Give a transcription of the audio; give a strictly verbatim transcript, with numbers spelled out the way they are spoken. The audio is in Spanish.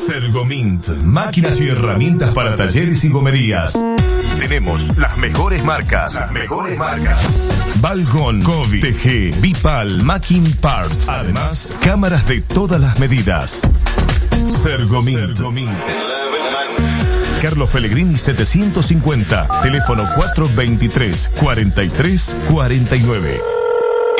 Sergomint, máquinas y herramientas para talleres y gomerías. Tenemos las mejores marcas, las mejores marcas. Balgon, Kovi, T G, Bipal, Macking Parts. Además, cámaras de todas las medidas. Sergomint. Sergomint. Carlos Pellegrini setecientos cincuenta, teléfono cuatro veintitrés, cuarenta y tres, cuarenta y nueve.